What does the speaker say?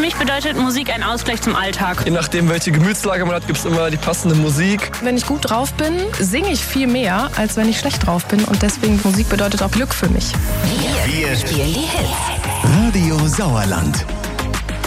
mich bedeutet Musik ein Ausgleich zum Alltag. Je nachdem, welche Gemütslage man hat, gibt es immer die passende Musik. Wenn ich gut drauf bin, singe ich viel mehr, als wenn ich schlecht drauf bin. Und deswegen, Musik bedeutet auch Glück für mich. Wir spielen die Hits. Radio Sauerland.